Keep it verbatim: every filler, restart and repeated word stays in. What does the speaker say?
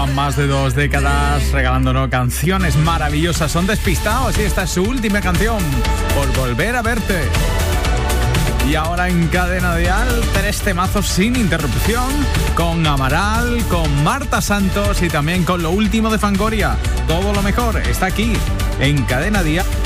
Llevan más de dos décadas regalándonos canciones maravillosas. Son Despistados y esta es su última canción, Por Volver a Verte. Y ahora en Cadena Dial, tres temazos sin interrupción, con Amaral, con Marta Santos y también con lo último de Fangoria. Todo lo mejor está aquí en Cadena Dial.